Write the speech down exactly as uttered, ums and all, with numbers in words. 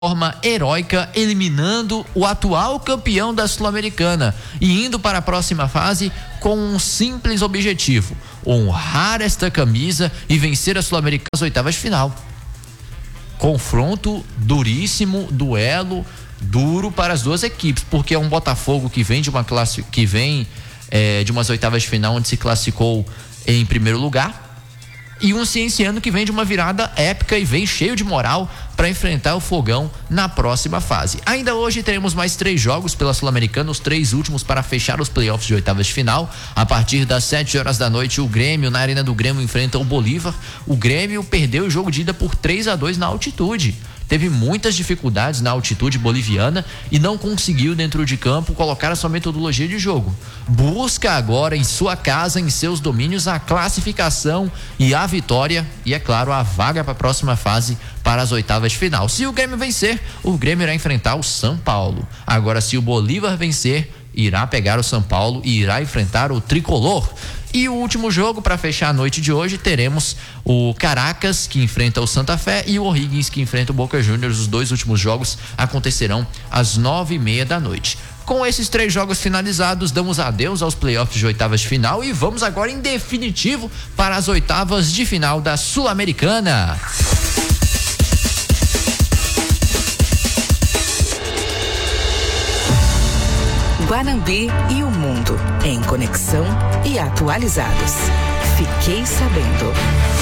forma heróica, eliminando o atual campeão da Sul-Americana e indo para a próxima fase com um simples objetivo: honrar esta camisa e vencer a Sul-Americana nas oitavas de final. Confronto duríssimo, duelo duro para as duas equipes, porque é um Botafogo que vem de uma classe, que vem é, de umas oitavas de final onde se classificou em primeiro lugar, e um Cienciano que vem de uma virada épica e vem cheio de moral para enfrentar o Fogão na próxima fase. Ainda hoje teremos mais três jogos pela Sul-Americana, os três últimos para fechar os playoffs de oitavas de final. A partir das sete horas da noite, o Grêmio, na Arena do Grêmio, enfrenta o Bolívar. O Grêmio perdeu o jogo de ida por três a dois na altitude. Teve muitas dificuldades na altitude boliviana e não conseguiu, dentro de campo, colocar a sua metodologia de jogo. Busca agora em sua casa, em seus domínios, a classificação e a vitória e, é claro, a vaga para a próxima fase, para as oitavas de final. Se o Grêmio vencer, o Grêmio irá enfrentar o São Paulo. Agora, se o Bolívar vencer, irá pegar o São Paulo e irá enfrentar o Tricolor. E o último jogo, para fechar a noite de hoje, teremos o Caracas, que enfrenta o Santa Fé, e o O'Higgins, que enfrenta o Boca Juniors. Os dois últimos jogos acontecerão às nove e meia da noite. Com esses três jogos finalizados, damos adeus aos playoffs de oitavas de final e vamos agora em definitivo para as oitavas de final da Sul-Americana. Guanambi e o mundo em conexão e atualizados. Fiquei sabendo.